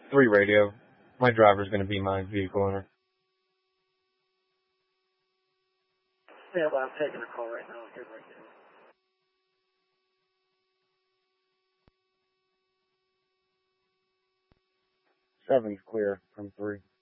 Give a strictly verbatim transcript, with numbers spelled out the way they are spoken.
Three radio. My driver's going to be my vehicle owner. Yeah, well, I'm taking a call right now. Here right now. Seven's clear from three.